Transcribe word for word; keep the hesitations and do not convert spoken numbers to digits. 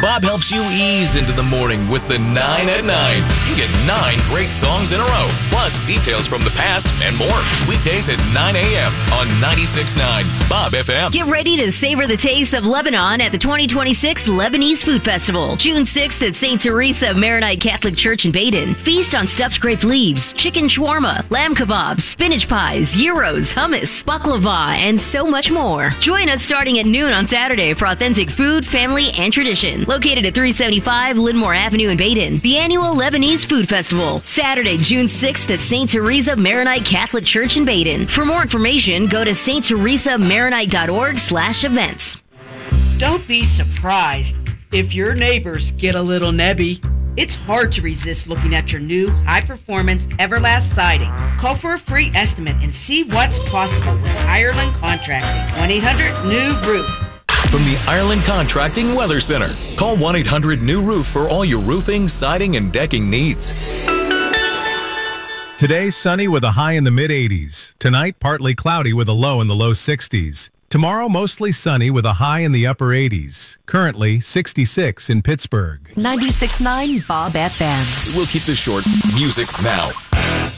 Bob helps you ease into the morning with the nine at nine. You get nine great songs in a row, plus details from the past and more. Weekdays at nine a.m. on ninety-six point nine Bob F M. Get ready to savor the taste of Lebanon at the twenty twenty-six Lebanese Food Festival. June sixth at Saint Teresa Maronite Catholic Church in Baden. Feast on stuffed grape leaves, chicken shawarma, lamb kebabs, spinach pies, gyros, hummus, baklava, and so much more. Join us starting at noon on Saturday for authentic food, family, and tradition. Located at three seventy-five Linmore Avenue in Baden. The annual Lebanese Food Festival. Saturday, June sixth at Saint Teresa Maronite Catholic Church in Baden. For more information, go to st teresa maronite dot org slash events. Don't be surprised if your neighbors get a little nebby. It's hard to resist looking at your new high-performance Everlast siding. Call for a free estimate and see what's possible with Ireland Contracting. one eight hundred new roof. From the Ireland Contracting Weather Center. Call one eight hundred new roof for all your roofing, siding, and decking needs. Today, sunny with a high in the mid eighties. Tonight, partly cloudy with a low in the low sixties. Tomorrow, mostly sunny with a high in the upper eighties. Currently, sixty-six in Pittsburgh. ninety-six point nine Bob F M. We'll keep this short. Music now.